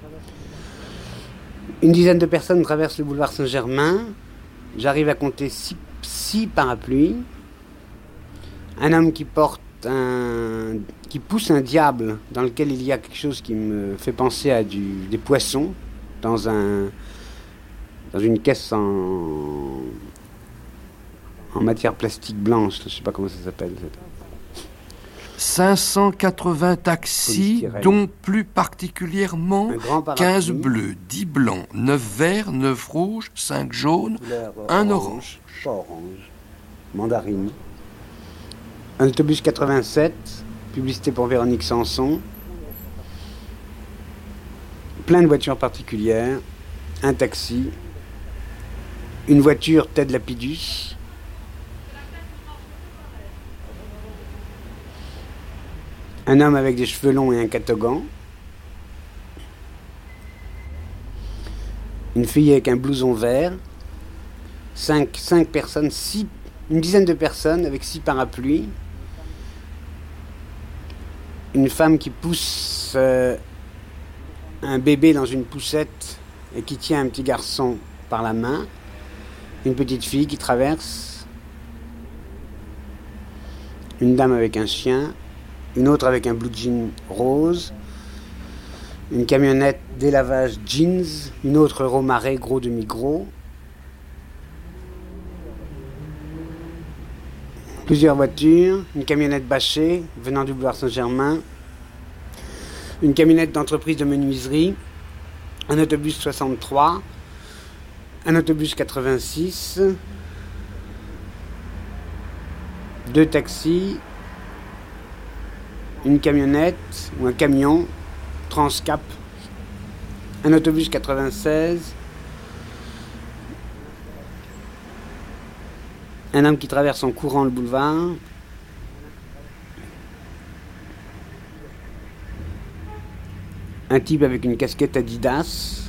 Une dizaine de personnes traversent le boulevard Saint-Germain. J'arrive à compter 6 parapluies. Un homme qui pousse un diable dans lequel il y a quelque chose qui me fait penser à des poissons dans une caisse en matière plastique blanche. Je ne sais pas comment ça s'appelle. 580 taxis, dont plus particulièrement 15 bleus, 10 blancs, 9 verts, 9 rouges, 5 jaunes, 1 orange. Pas orange. Mandarine. Un autobus 87, publicité pour Véronique Sanson. Plein de voitures particulières. Un taxi. Une voiture Ted Lapidus. Un homme avec des cheveux longs et un catogan. Une fille avec un blouson vert. 5 personnes, une dizaine de personnes avec 6 parapluies. Une femme qui pousse un bébé dans une poussette et qui tient un petit garçon par la main. Une petite fille qui traverse. Une dame avec un chien. Une autre avec un blue jean rose, une camionnette délavage jeans, une autre Romaré gros demi-gros, plusieurs voitures, une camionnette bâchée venant du boulevard Saint-Germain, une camionnette d'entreprise de menuiserie, un autobus 63, un autobus 86, 2 taxis, une camionnette ou un camion, Transcap, un autobus 96, un homme qui traverse en courant le boulevard, un type avec une casquette Adidas,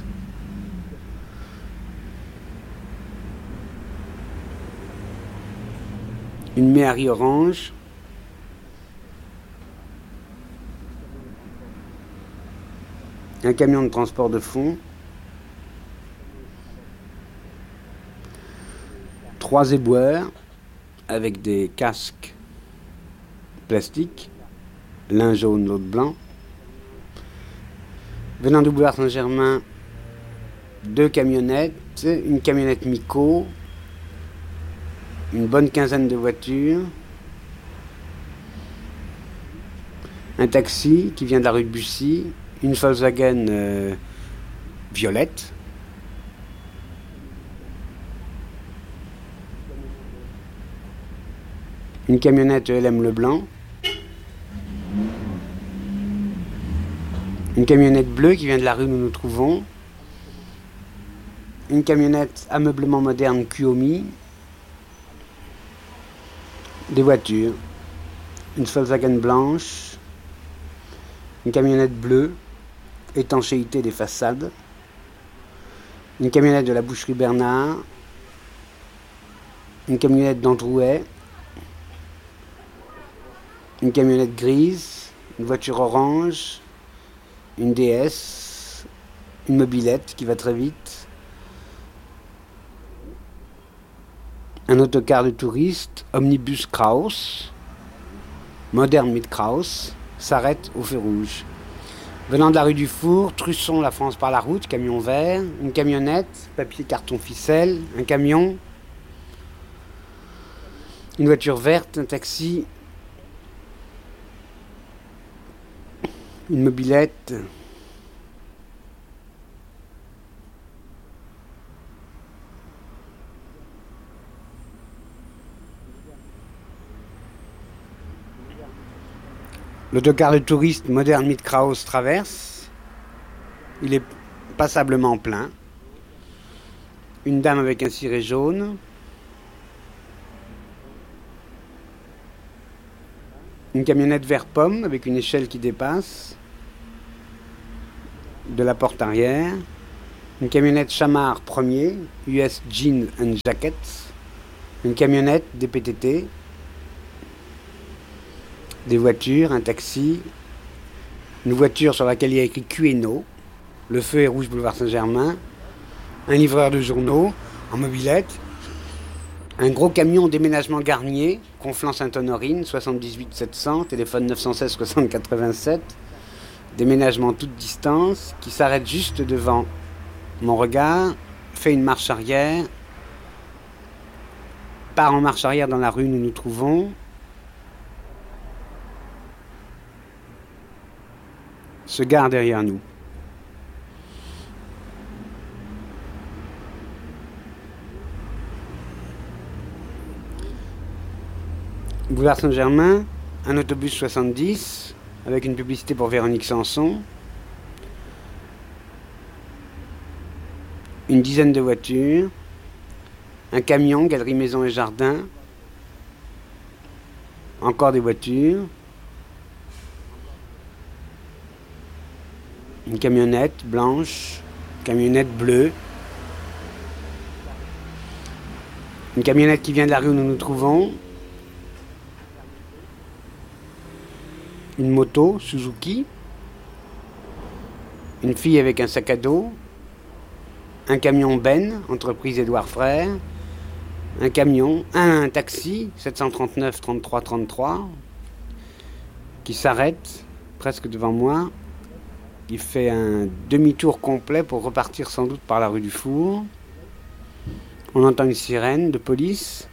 une Méhari orange, un camion de transport de fond, 3 éboueurs avec des casques plastiques, l'un jaune, l'autre blanc. Venant du boulevard Saint-Germain, 2 camionnettes, une camionnette Mico, une bonne quinzaine de voitures, un taxi qui vient de la rue de Bussy, une Volkswagen violette, une camionnette LM Leblanc, une camionnette bleue qui vient de la rue où nous nous trouvons, une camionnette ameublement moderne Kuomi, des voitures, une Volkswagen blanche, une camionnette bleue, étanchéité des façades, une camionnette de la boucherie Bernard, une camionnette d'Androuet, une camionnette grise, une voiture orange, une DS, une mobilette qui va très vite, un autocar de touristes, omnibus Kraus, moderne mit Kraus, s'arrête au feu rouge. Venant de la rue du Four, Trusson, la France par la route, camion vert, une camionnette, papier, carton, ficelle, un camion, une voiture verte, un taxi, une mobilette, l'autocar de touristes moderne mit Kraus traverse. Il est passablement plein. Une dame avec un ciré jaune. Une camionnette vert pomme avec une échelle qui dépasse de la porte arrière. Une camionnette Chamard premier, US Jeans and Jackets. Une camionnette des PTT. Des voitures, un taxi, une voiture sur laquelle il y a écrit QNO, Le feu est rouge, boulevard Saint-Germain. Un livreur de journaux en mobilette. Un gros camion déménagement Garnier, Conflans-Sainte-Honorine, 78 700, téléphone 916 60 87. Déménagement toute distance, qui s'arrête juste devant mon regard, fait une marche arrière, part en marche arrière dans la rue où nous nous trouvons, se gare derrière nous. Boulevard Saint-Germain, un autobus 70, avec une publicité pour Véronique Sanson. Une dizaine de voitures. Un camion, Galerie Maison et Jardin. Encore des voitures. Une camionnette blanche. Camionnette bleue. Une camionnette qui vient de la rue où nous nous trouvons. Une moto, Suzuki. Une fille avec un sac à dos. Un camion Ben, entreprise Édouard Frères. Un taxi, 739 33 33, qui s'arrête presque devant moi. Il fait un demi-tour complet pour repartir sans doute par la rue du Four. On entend une sirène de police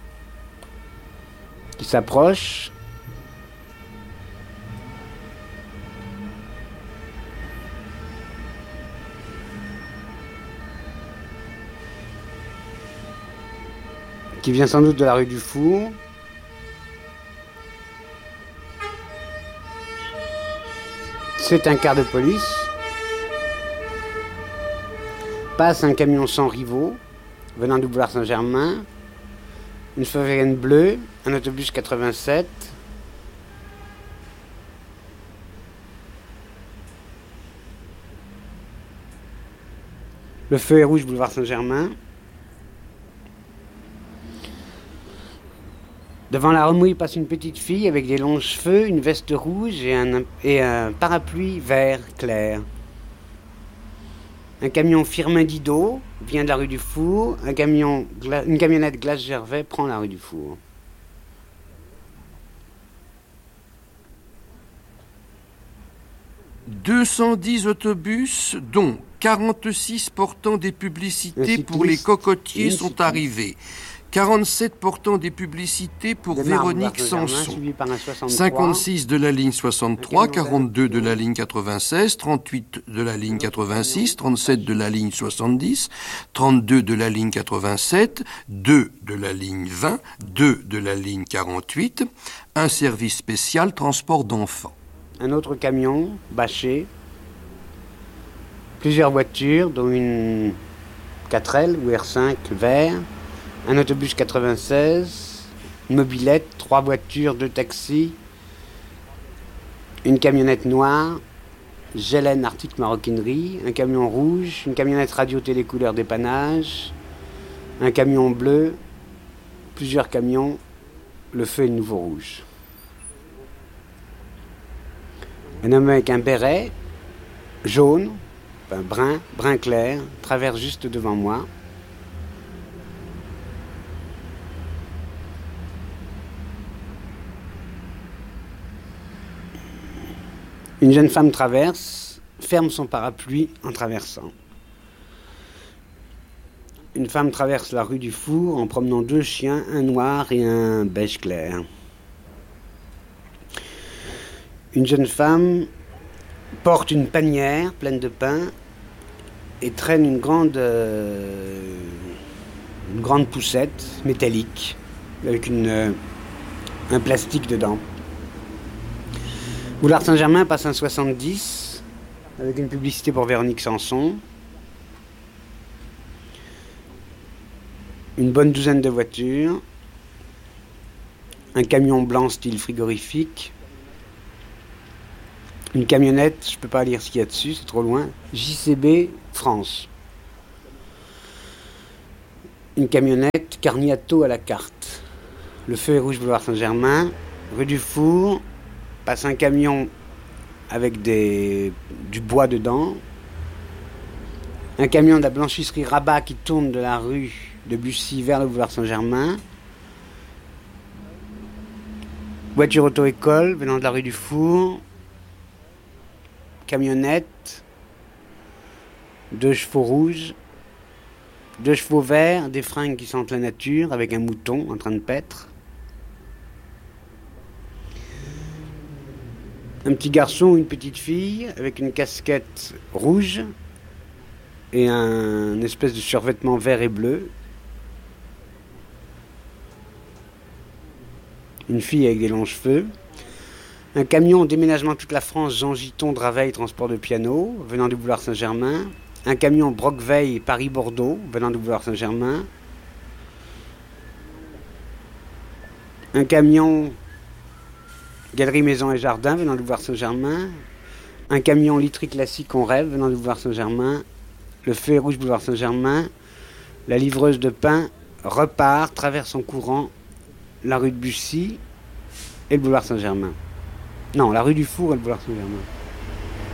qui s'approche. Qui vient sans doute de la rue du Four. C'est un car de police. Passe un camion sans rivaux, venant du boulevard Saint-Germain. Une Volkswagen bleue, un autobus 87. Le feu est rouge, boulevard Saint-Germain. Devant la remouille passe une petite fille avec des longs cheveux, une veste rouge et un parapluie vert clair. Un camion Firmin Didot vient de la rue du Four. Une camionnette Glace Gervais prend la rue du Four. « 210 autobus, dont 46 portant des publicités pour les cocotiers sont arrivés. 47 portant des publicités pour Véronique Sanson, 56 de la ligne 63, 42 de la ligne 96, 38 de la ligne 86, 37 de la ligne 70, 32 de la ligne 87, 2 de la ligne 20, 2 de la ligne 48, un service spécial transport d'enfants. Un autre camion, bâché, plusieurs voitures, dont une 4L ou R5 vert, un autobus 96, une mobilette, 3 voitures, 2 taxis, une camionnette noire, Gélène Arctique Maroquinerie, un camion rouge, une camionnette radio télécouleur dépannage, un camion bleu, plusieurs camions, le feu est de nouveau rouge. Un homme avec un béret jaune, brun clair, traverse juste devant moi. Une jeune femme traverse, ferme son parapluie en traversant. Une femme traverse la rue du Four en promenant 2 chiens, un noir et un beige clair. Une jeune femme porte une panière pleine de pain et traîne une grande poussette métallique avec un plastique dedans. Boulevard Saint-Germain passe un 70 avec une publicité pour Véronique Sanson. Une bonne douzaine de voitures. Un camion blanc style frigorifique. Une camionnette, je ne peux pas lire ce qu'il y a dessus, c'est trop loin. JCB France. Une camionnette Carniato à la carte. Le feu est rouge, boulevard Saint-Germain. Rue du Four. Passe un camion avec du bois dedans. Un camion de la blanchisserie Rabat qui tourne de la rue de Bussy vers le boulevard Saint-Germain. Voiture auto-école venant de la rue du Four. Camionnette. 2 chevaux rouges. 2 chevaux verts, des fringues qui sentent la nature avec un mouton en train de paître. Un petit garçon ou une petite fille avec une casquette rouge et un espèce de survêtement vert et bleu. Une fille avec des longs cheveux. Un camion déménagement toute la France, Jean Giton, Draveil, transport de piano, venant du boulevard Saint-Germain. Un camion Brockveil, Paris-Bordeaux, venant du boulevard Saint-Germain. Un camion Galerie Maison et Jardin, venant du boulevard Saint-Germain. Un camion literie classique On Rêve, venant du boulevard Saint-Germain. Le feu rouge boulevard Saint-Germain. La livreuse de pain repart, traverse en courant la rue de Bussy et le boulevard Saint-Germain. Non, la rue du Four et le boulevard Saint-Germain.